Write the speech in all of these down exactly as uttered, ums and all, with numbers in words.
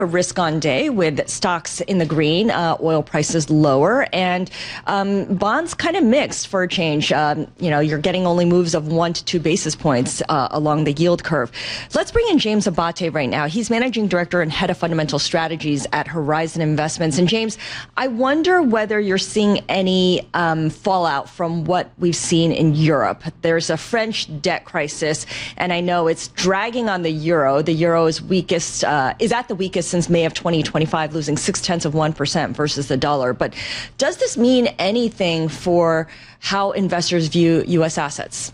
a risk on day with stocks in the green, uh, oil prices lower, and um, bonds kind of mixed for a change. Um, you know, you're getting only moves of one to two basis points uh, along the yield curve. Let's bring in James Abate right now. He's managing director and head of fundamental strategies at Horizon Investments. And James, I wonder whether you're seeing any um, fallout from what we've seen in Europe. There's a French debt crisis, and I know it's dragging on the euro. The euro is weakest, uh, is at the weakest since May of twenty twenty-five, losing six tenths of one percent versus the dollar. But does this mean anything for how investors view U S assets?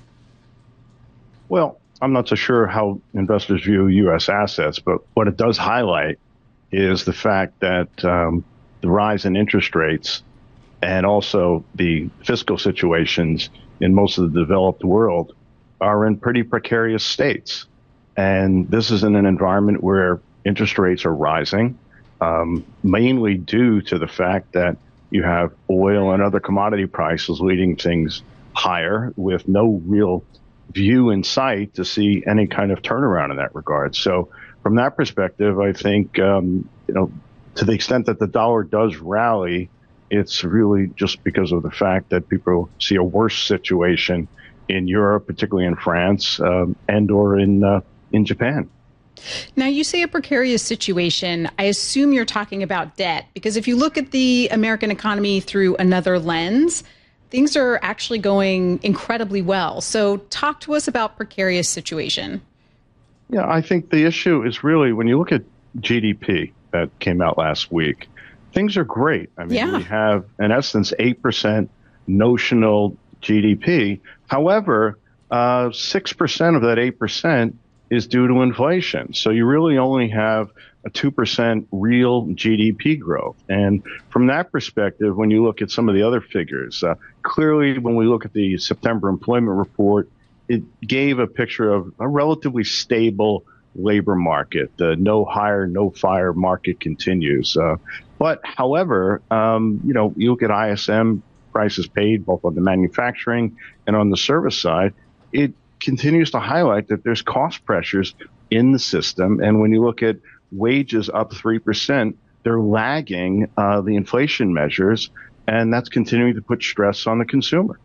Well, I'm not so sure how investors view U S assets, but what it does highlight is the fact that um, the rise in interest rates and also the fiscal situations in most of the developed world are in pretty precarious states. And this is in an environment where interest rates are rising, um, mainly due to the fact that you have oil and other commodity prices leading things higher with no real view in sight to see any kind of turnaround in that regard. So from that perspective, I think, um, you know, to the extent that the dollar does rally, it's really just because of the fact that people see a worse situation in Europe, particularly in France, um, and or in uh, in Japan. Now, you say a precarious situation. I assume you're talking about debt, because if you look at the American economy through another lens, things are actually going incredibly well. So talk to us about precarious situation. Yeah, I think the issue is really when you look at G D P that came out last week, things are great. I mean, yeah. we have, in essence, eight percent notional G D P. However, uh, six percent of that eight percent is due to inflation. So you really only have a two percent real G D P growth. And from that perspective, when you look at some of the other figures, uh, clearly when we look at the September employment report, it gave a picture of a relatively stable labor market. The no hire, no fire market continues. Uh, but however, um, you know, you look at I S M prices paid both on the manufacturing and on the service side, it continues to highlight that there's cost pressures in the system. And when you look at wages up three percent, they're lagging uh, the inflation measures, and that's continuing to put stress on the consumer.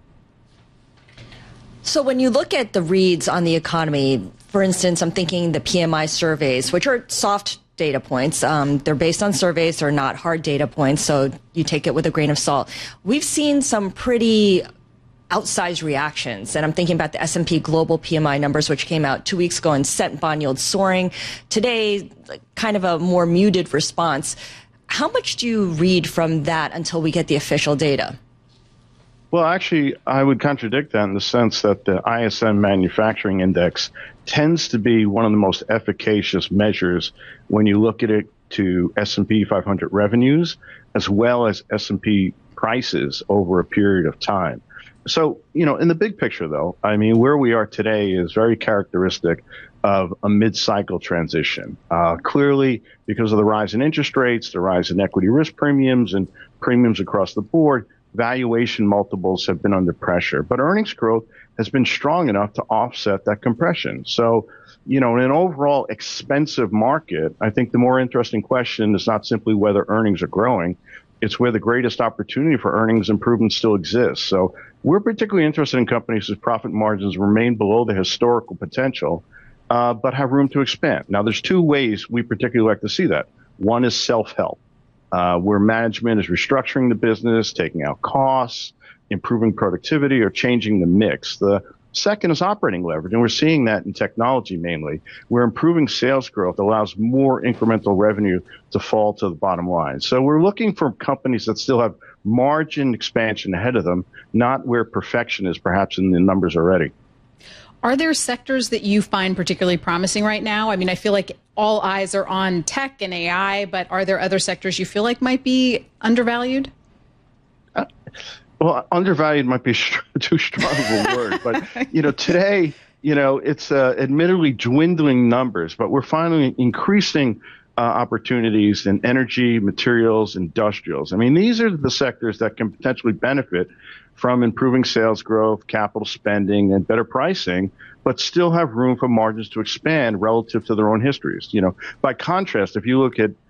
So when you look at the reads on the economy, for instance, I'm thinking the P M I surveys, which are soft data points. Um, they're based on surveys. They're not hard data points, so you take it with a grain of salt. We've seen some pretty outsized reactions. And I'm thinking about the S and P Global P M I numbers, which came out two weeks ago and sent bond yields soaring. Today, kind of a more muted response. How much do you read from that until we get the official data? Well, actually, I would contradict that in the sense that the I S M Manufacturing Index tends to be one of the most efficacious measures when you look at it to S and P five hundred revenues, as well as S and P prices over a period of time. So, you know, in the big picture, though, I mean, where we are today is very characteristic of a mid-cycle transition. Uh, clearly, because of the rise in interest rates, the rise in equity risk premiums and premiums across the board, valuation multiples have been under pressure. But earnings growth has been strong enough to offset that compression. So, you know, in an overall expensive market, I think the more interesting question is not simply whether earnings are growing, it's where the greatest opportunity for earnings improvement still exists. So we're particularly interested in companies whose profit margins remain below the historical potential, uh, but have room to expand. Now, there's two ways we particularly like to see that. One is self-help, uh, where management is restructuring the business, taking out costs, improving productivity, or changing the mix. The second is operating leverage, and we're seeing that in technology mainly, where improving sales growth allows more incremental revenue to fall to the bottom line. So we're looking for companies that still have margin expansion ahead of them, not where perfection is perhaps in the numbers already. Are there sectors that you find particularly promising right now? I mean, I feel like all eyes are on tech and A I, but are there other sectors you feel like might be undervalued? Uh, Well, undervalued might be too strong of a word, but, you know, today, you know, it's uh, admittedly dwindling numbers, but we're finding increasing uh, opportunities in energy, materials, industrials. I mean, these are the sectors that can potentially benefit from improving sales growth, capital spending, and better pricing, but still have room for margins to expand relative to their own histories. You know, by contrast, if you look at